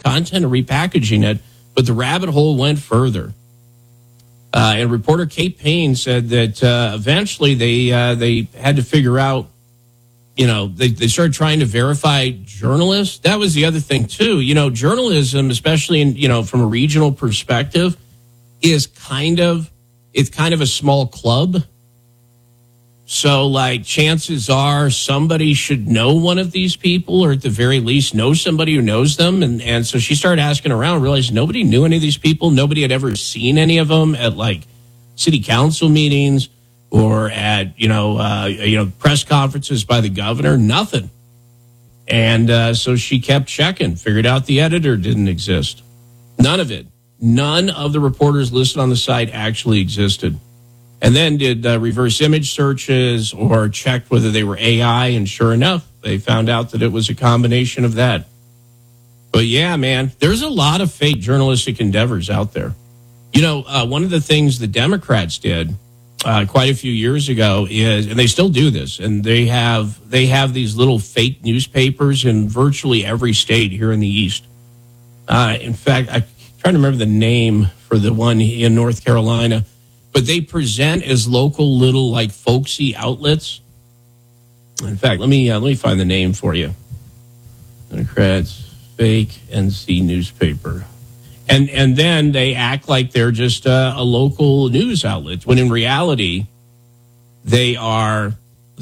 content and repackaging it, but the rabbit hole went further. And reporter Kate Payne said that eventually they had to figure out, they started trying to verify journalists. That was the other thing, too. Journalism, especially in, from a regional perspective, is kind of a small club. So, chances are somebody should know one of these people, or at the very least know somebody who knows them. And so she started asking around, realized nobody knew any of these people. Nobody had ever seen any of them at, city council meetings or at, press conferences by the governor. Nothing. And so she kept checking, figured out the editor didn't exist. None of it. None of the reporters listed on the site actually existed. And then did reverse image searches or checked whether they were AI, and sure enough, they found out that it was a combination of that. But yeah, man, there's a lot of fake journalistic endeavors out there. One of the things the Democrats did quite a few years ago is, and they still do this, and they have these little fake newspapers in virtually every state here in the East. In fact, I'm trying to remember the name for the one in North Carolina. But they present as local little folksy outlets. In fact, let me find the name for you. Democrats fake NC newspaper, and then they act like they're just a local news outlet when in reality they are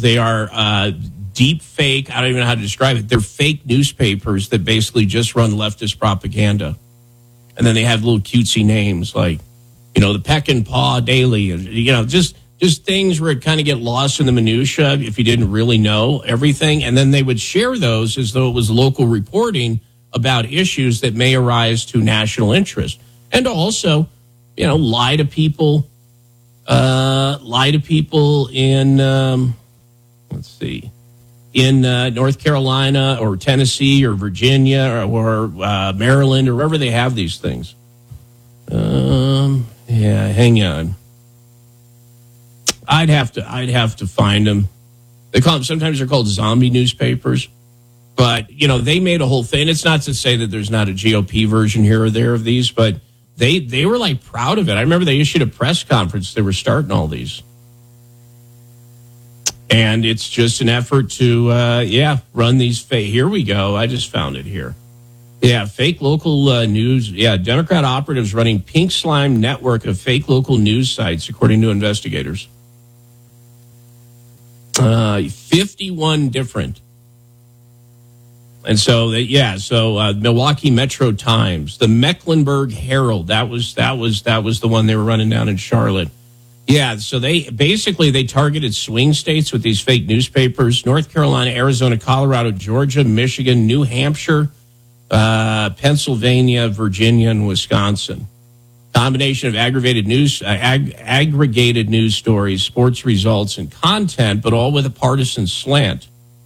deep fake. I don't even know how to describe it. They're fake newspapers that basically just run leftist propaganda, and then they have little cutesy names like, the Peck and Paw Daily, just things where it kind of get lost in the minutia if you didn't really know everything. And then they would share those as though it was local reporting about issues that may arise to national interest. And also, lie to people in, in North Carolina or Tennessee or Virginia or Maryland or wherever they have these things. Yeah, hang on. I'd have to find them. Sometimes they're called zombie newspapers, but they made a whole thing. It's not to say that there's not a GOP version here or there of these, but they were proud of it. I remember they issued a press conference. They were starting all these, and it's just an effort to run these fake. Here we go. I just found it here. Yeah, fake local news. Yeah, Democrat operatives running pink slime network of fake local news sites, according to investigators. 51 different. And so, Milwaukee Metro Times, the Mecklenburg Herald, that was the one they were running down in Charlotte. Yeah, so they targeted swing states with these fake newspapers: North Carolina, Arizona, Colorado, Georgia, Michigan, New Hampshire, Pennsylvania, Virginia, and Wisconsin. Combination of aggregated news stories, sports results, and content, but all with a partisan slant.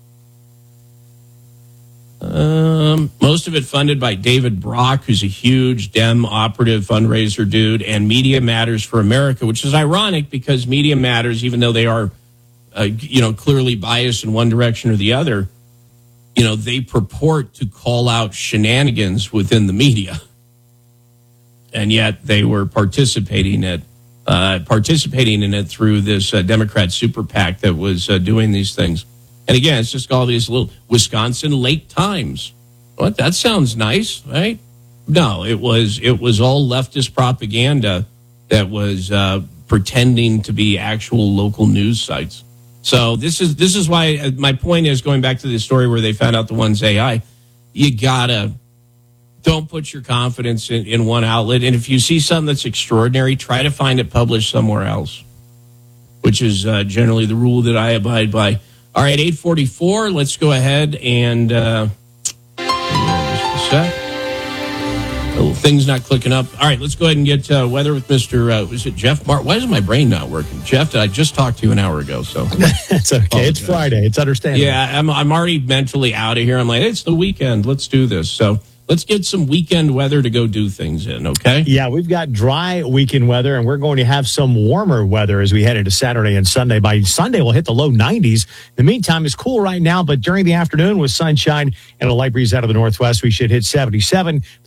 Most of it funded by David Brock, who's a huge Dem operative fundraiser dude, and Media Matters for America, which is ironic because Media Matters, even though they are, clearly biased in one direction or the other, they purport to call out shenanigans within the media. And yet they were participating in it through this Democrat super PAC that was doing these things. And again, it's just all these little Wisconsin Lake Times. What? That sounds nice, right? No, it was all leftist propaganda that was pretending to be actual local news sites. So this is why my point is, going back to the story where they found out the one's AI, don't put your confidence in one outlet. And if you see something that's extraordinary, try to find it published somewhere else, which is generally the rule that I abide by. All right, 8:44. Let's go ahead and just a sec. Oh, things not clicking up. All right, let's go ahead and get weather with Mr. Was it Jeff Martin? Why is my brain not working? Jeff, I just talked to you an hour ago, so it's okay. It's Friday. It's understandable. Yeah, I'm already mentally out of here. I'm like, it's the weekend. Let's do this. So let's get some weekend weather to go do things in, okay? Yeah, we've got dry weekend weather, and we're going to have some warmer weather as we head into Saturday and Sunday. By Sunday, we'll hit the low 90s. In the meantime, it's cool right now, but during the afternoon with sunshine and a light breeze out of the northwest, we should hit 77.